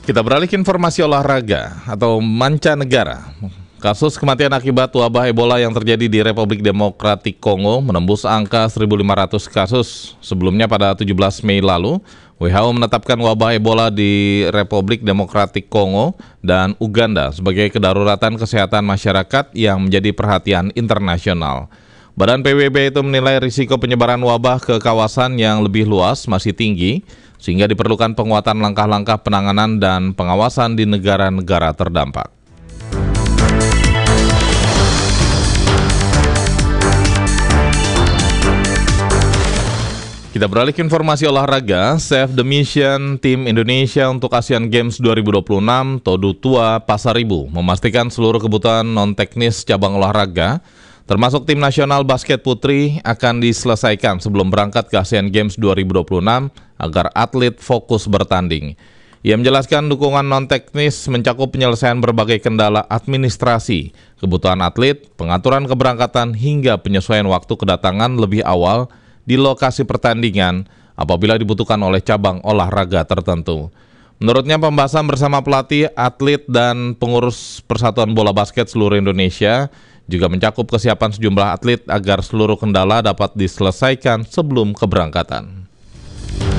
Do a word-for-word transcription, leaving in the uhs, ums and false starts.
Kita beralih ke informasi olahraga atau mancanegara. Kasus kematian akibat wabah Ebola yang terjadi di Republik Demokratik Kongo menembus angka seribu lima ratus kasus. Sebelumnya pada tujuh belas Mei lalu, W H O menetapkan wabah Ebola di Republik Demokratik Kongo dan Uganda sebagai kedaruratan kesehatan masyarakat yang menjadi perhatian internasional. Badan P B B itu menilai risiko penyebaran wabah ke kawasan yang lebih luas masih tinggi, sehingga diperlukan penguatan langkah-langkah penanganan dan pengawasan di negara-negara terdampak. Kita beralih ke informasi olahraga. Save the Mission tim Indonesia untuk Asian Games dua ribu dua puluh enam Todu Tua Pasaribu memastikan seluruh kebutuhan non-teknis cabang olahraga, termasuk tim nasional basket putri, akan diselesaikan sebelum berangkat ke Asian Games dua ribu dua puluh enam agar atlet fokus bertanding. Ia menjelaskan dukungan non-teknis mencakup penyelesaian berbagai kendala administrasi, kebutuhan atlet, pengaturan keberangkatan, hingga penyesuaian waktu kedatangan lebih awal di lokasi pertandingan apabila dibutuhkan oleh cabang olahraga tertentu. Menurutnya, pembahasan bersama pelatih, atlet, dan pengurus Persatuan Bola Basket seluruh Indonesia juga mencakup kesiapan sejumlah atlet agar seluruh kendala dapat diselesaikan sebelum keberangkatan.